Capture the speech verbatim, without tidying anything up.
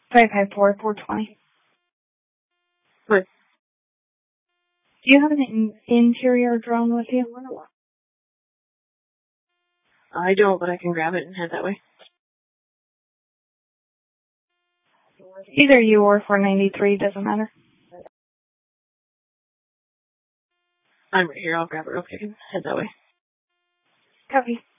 five five four, four twenty. What? Do you have an in- interior drone with you? I don't, but I can grab it and head that way. Either you or four ninety-three, doesn't matter. I'm right here. I'll grab it real quick and head that way. Copy.